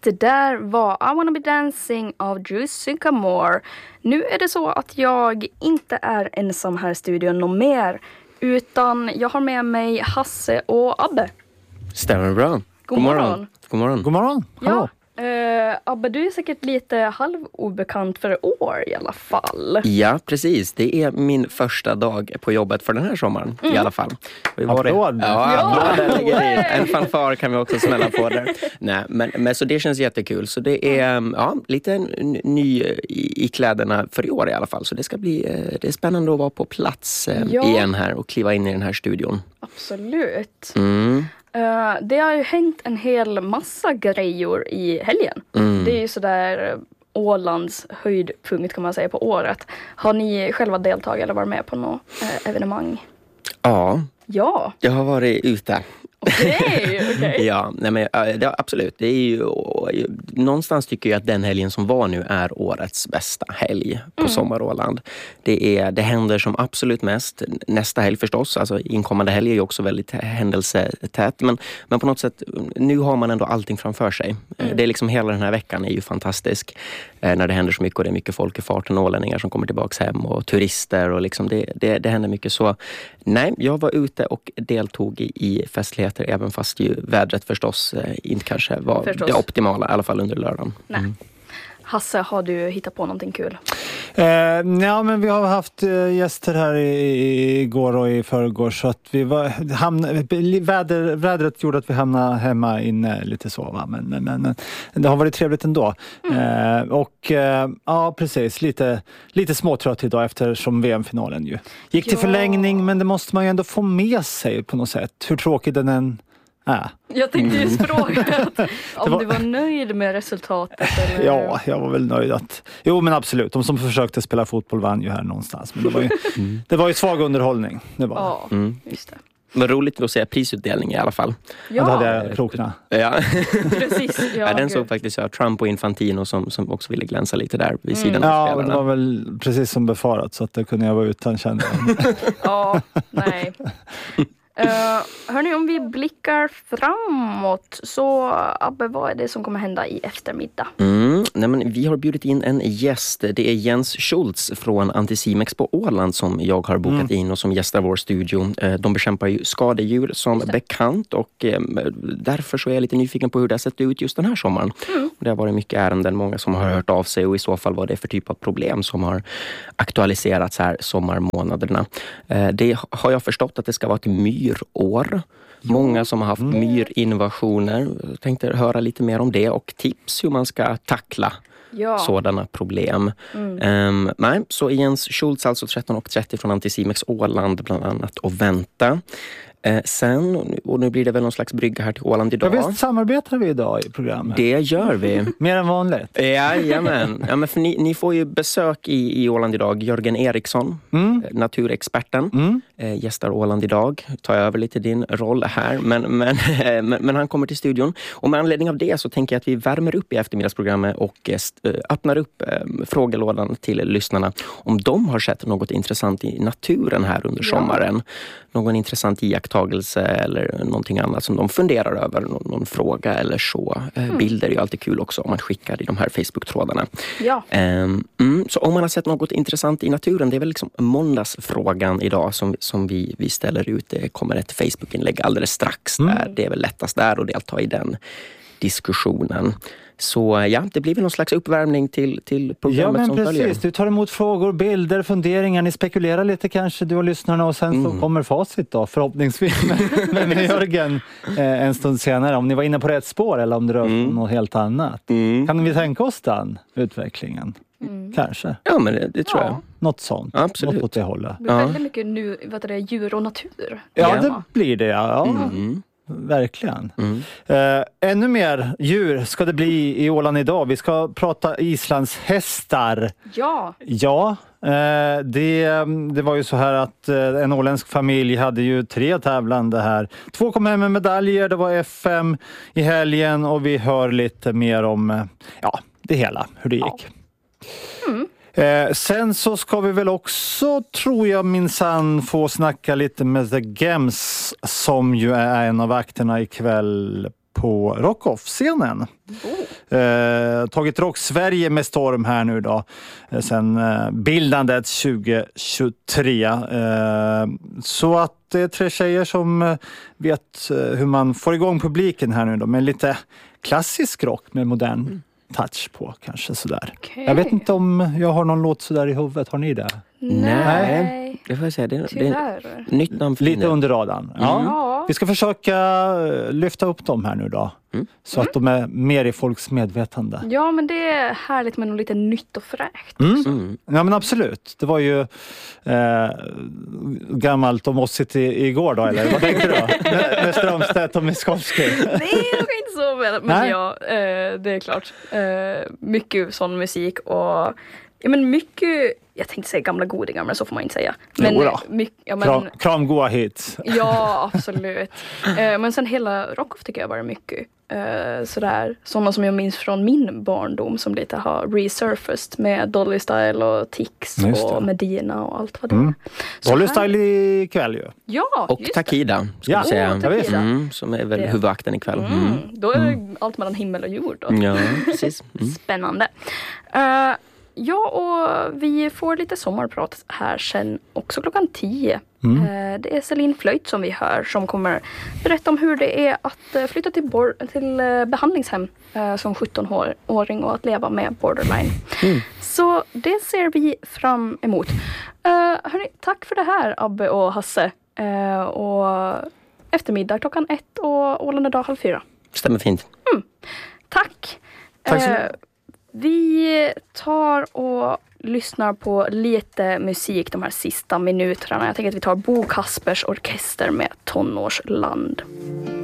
Det där var I Wanna Be Dancing av Drew Sycamore. Nu är det så att jag inte är ensam här i studion någon mer, utan jag har med mig Hasse och Abbe. Stämmer bra. God morgon. God morgon. God morgon. Ja. Abbe, du är säkert lite halvobekant för år i alla fall. Ja, precis. Det är min första dag på jobbet för den här sommaren i alla fall. Applåd. En fanfar kan vi också smälla på där. Nej, men så det känns jättekul. Så det är lite ny i kläderna för i år i alla fall. Så det ska bli det är spännande att vara på plats igen här och kliva in i den här studion. Absolut. Mm. Det har ju hänt en hel massa grejer i helgen. Det är ju sådär Ålands höjdpunkt kan man säga på året. Har ni själva deltagit eller varit med på något evenemang? Ja, jag har varit ute. Okej. Ja, nej men absolut. Det är ju någonstans tycker jag att den helgen som var nu är årets bästa helg på Sommaråland. Det händer som absolut mest nästa helg förstås. Alltså inkommande helg är ju också väldigt händelsetät. Men på något sätt, nu har man ändå allting framför sig. Det är liksom hela den här veckan är ju fantastisk. När det händer så mycket och det är mycket folk i farten, ålänningar som kommer tillbaka hem och turister och liksom det händer mycket. Så nej, jag var ute och deltog i festligheter även fast ju vädret förstås inte kanske var det optimala, i alla fall under lördagen. Nej. Hasse, har du hittat på någonting kul? Ja, men vi har haft gäster här igår och i förrgår så att vi vädret gjorde att vi hamnade hemma inne lite så, va? Men det har varit trevligt ändå. Ja, precis, lite småtrött idag eftersom VM-finalen ju gick till förlängning, men det måste man ju ändå få med sig på något sätt, hur tråkigt den än är. Jag tänkte just fråga om du var nöjd med resultatet eller? Ja, jag var väl nöjd jo men absolut, de som försökte spela fotboll vann ju här någonstans, men det var ju svag underhållning. Det var. Ja, just det. Vad roligt att se prisutdelning i alla fall. Ja, det hade jag krokna. Ja. Precis. Ja, den såg faktiskt Trump och Infantino som också ville glänsa lite där vid sidan av Ja, spelarna. det var väl precis som befarat så att det kunde jag vara utan, kände jag. Ja, nej. Hörni, om vi blickar framåt så Abbe, vad är det som kommer hända i eftermiddag? Nej, men vi har bjudit in en gäst. Det är Jens Schultz från Anticimex på Åland som jag har bokat in och som gästar vår studio. De bekämpar ju skadedjur som bekant och därför så är jag lite nyfiken på hur det har sett ut just den här sommaren. Det har varit mycket ärenden, många som har hört av sig och i så fall vad det är för typ av problem som har aktualiserats här sommarmånaderna. Det har jag förstått att det ska vara ett myrår. Många som har haft myrinvasioner. Jag tänkte höra lite mer om det och tips hur man ska tackla sådana problem. Så Jens Schultz, alltså 13.30 från Anticimex Åland bland annat, och vänta. Sen, och nu blir det väl någon slags brygga här till Åland idag. Ja, visst samarbetar vi idag i programmet? Det gör vi. Mer än vanligt? Jajamän. Ja, men för ni får ju besök i Åland idag. Jörgen Eriksson, naturexperten, gästar Åland idag. Tar över lite din roll här. Men han kommer till studion. Och med anledning av det så tänker jag att vi värmer upp i eftermiddagsprogrammet och öppnar upp frågelådan till lyssnarna. Om de har sett något intressant i naturen här under sommaren. Någon intressant iakttagelse eller någonting annat som de funderar över, någon fråga eller så. Bilder är ju alltid kul också om man skickar i de här Facebook-trådarna. Ja. Så om man har sett något intressant i naturen, det är väl liksom måndagsfrågan idag som vi ställer ut. Det kommer ett Facebook-inlägg alldeles strax där. Det är väl lättast där att delta i den diskussionen. Så ja, det blir väl någon slags uppvärmning till programmet som följer. Ja, men precis. Du tar emot frågor, bilder, funderingar. Ni spekulerar lite kanske, du och lyssnarna. Och sen så kommer facit då, förhoppningsvis. med Jörgen en stund senare. Om ni var inne på rätt spår eller om det rör något helt annat. Kan vi tänka oss den utvecklingen? Kanske. Ja, men det tror jag. Något sånt. Absolut. Något åt det hållet. Det blir väldigt mycket nu, djur och natur. Ja, det blir det. Ja. Verkligen. Ännu mer djur ska det bli i Åland idag. Vi ska prata Islands hästar. Ja, det var ju så här att en åländsk familj hade ju 3 tävlande här. 2 kom hem med medaljer, det var FM i helgen och vi hör lite mer om det hela, hur det gick. Sen så ska vi väl också, tror jag minsann, få snacka lite med The Gems som ju är en av akterna ikväll på Rock-Off-scenen. tagit Rock Sverige med storm här nu då. Sen bildandet 2023. Så att det är 3 tjejer som vet hur man får igång publiken här nu då. Med lite klassisk rock med modern touch på kanske sådär. Okay. Jag vet inte om jag har någon låt sådär i huvudet. Har ni det? Nej. Det får jag säga. Det är nytt namn. Lite under radarn. Ja. Vi ska försöka lyfta upp dem här nu då. Så att de är mer i folks medvetande. Ja, men det är härligt med något lite nytt och fräscht. Ja, men absolut. Det var ju gammalt och mossigt igår då, eller vad tänker du? Med Strömstedt och Miskovsky. Nej, jag är inte så väl. Men ja, det är klart. Mycket sån musik och men mycket, jag tänkte säga gamla godingar, men så får man inte säga. Men, kramgoa hits. Ja, absolut. Men sen hela Rockoff tycker jag var mycket sådana som jag minns från min barndom som lite har resurfaced med Dolly Style och Tix och Medina och allt vad det är. Dolly Style ikväll ju. Ja, och Takida, ska vi säga. Som är väl huvudakten ikväll. Då är det allt mellan himmel och jord då. Ja, precis. Spännande. Ja, och vi får lite sommarprat här sen också klockan 10. Det är Celine Flöjt som vi hör som kommer berätta om hur det är att flytta till behandlingshem som 17-åring och att leva med borderline. Så det ser vi fram emot. Hörni, tack för det här Abbe och Hasse. Och eftermiddag klockan 1 och Åland idag 3:30. Stämmer fint. Tack. Tack så mycket. Vi tar och lyssnar på lite musik de här sista minuterna. Jag tänker att vi tar Bo Kaspers orkester med Tonårsland.